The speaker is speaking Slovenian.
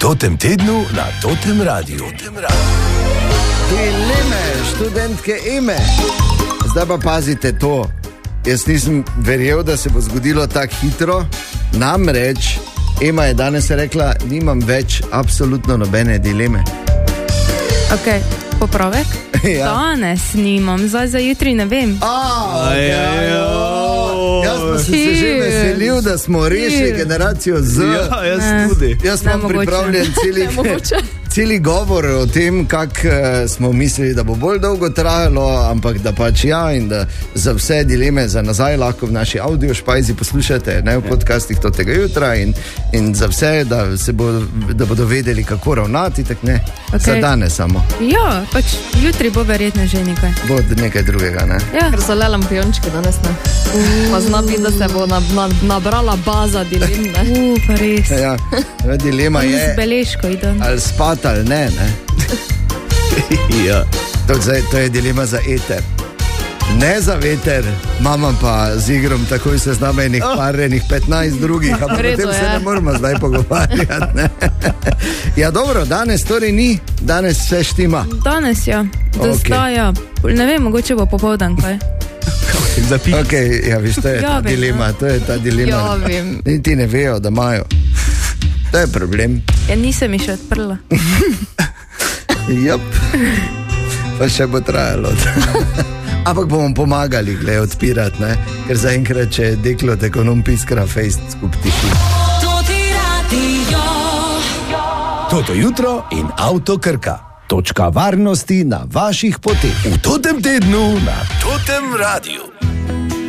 Totem tednu na Totem Radiu. Dileme, študentke Eme. Zdaj pa pazite to. Jaz nisem verjel, da se bo zgodilo tako hitro. Namreč Ema je danes rekla, nimam več absolutno nobene dileme. Ok, popravek? Ja. Danes nimam, zdaj za jutri ne vem. Jaz pa sem se že veselil, da smo rešili generacijo Z. Ja, jaz tudi. Jaz imam pripravljen celi govor o tem, kako smo mislili, da bo bolj dolgo trajalo, ampak da pač ja, in da za vse dileme za nazaj lahko v naši audio špajzi poslušate, ne v podcastih tega jutra in za vse, da bodo vedeli, kako ravnati, tak ne, za danes samo. Ja, pač jutri bo verjetno že nekaj. Bo nekaj drugega, ne? Ja. Ker so le lampiončke danes, ne? Pa zna biti, da se bo nabrala baza dilem, ne? Pa res. Ja, dilema je, Z beležko idem. ali spati ali ne, ne? Ja. To je dilema za eter. Ne za veter, imam pa z igrom takoj se znam enih parenih 15 drugih, ampak o tem se ne moramo zdaj pogovarjati, ne? Ja dobro, danes torej ni, danes vse štima. Danes ja, zdaj ja. Ne vem, mogoče bo popoldan, kaj? Ok, ja, viš, to je ta dilema, to je ta dilema. Ja, vem. Niti ne vejo, da imajo. To je problem. Ja, nisem mi še odprla. Jop. Pa še bo trajalo. Ampak bomo pomagali, glej, odpirati, ne? Ker zaenkrat, če je deklo tekonom piskra, fejst skup tiši. Toto jutro in Avto Krka. Točka varnosti na vaših poteh. V Totem tednu na Totem Radiu.